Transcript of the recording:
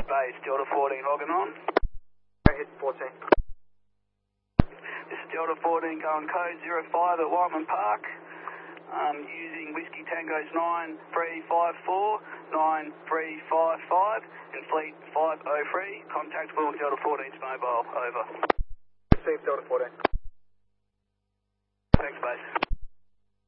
base, Delta 14 logging on. Hit 14. This is Delta 14 going code 05 at Whiteman Park. Using Whiskey Tango's 9354, 9355 and Fleet 503. Contactable Delta 14's mobile, over. Received Delta 14. Thanks, base.